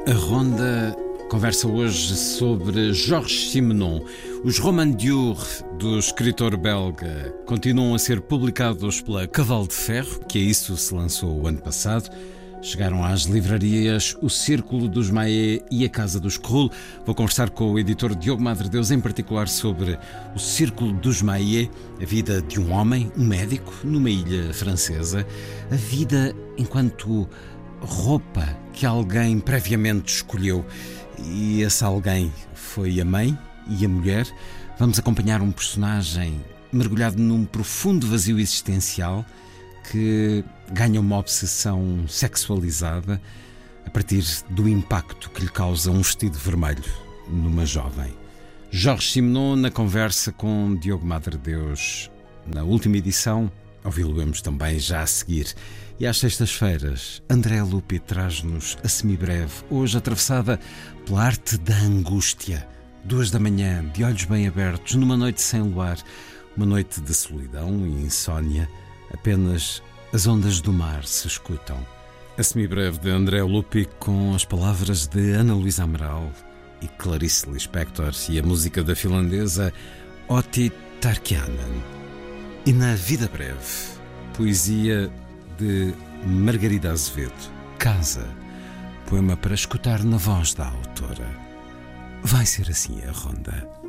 A Ronda conversa hoje sobre Georges Simenon. Os Romans d'Ur do escritor belga continuam a ser publicados pela Cavalo de Ferro, que a isso se lançou o ano passado. Chegaram às livrarias O Círculo dos Maé e A Casa dos Corrul. Vou conversar com o editor Diogo Madredeus, em particular sobre O Círculo dos Maé, a vida de um homem, um médico, numa ilha francesa, a vida enquanto roupa que alguém previamente escolheu, e esse alguém foi a mãe e a mulher. Vamos acompanhar um personagem mergulhado num profundo vazio existencial que ganha uma obsessão sexualizada a partir do impacto que lhe causa um vestido vermelho numa jovem. Georges Simenon na conversa com Diogo Madredeus na última edição. Ouvi-lo-emos também já a seguir. E às sextas-feiras, André Lupi traz-nos a semibreve, hoje atravessada pela arte da angústia. 2 da manhã, de olhos bem abertos, numa noite sem luar, uma noite de solidão e insónia. Apenas as ondas do mar se escutam. A semibreve de André Lupi com as palavras de Ana Luísa Amaral e Clarice Lispector e a música da finlandesa Outi Tarkkanen. E na vida breve, poesia de Margarida Azevedo, Casa, poema para escutar na voz da autora. Vai ser assim a Ronda.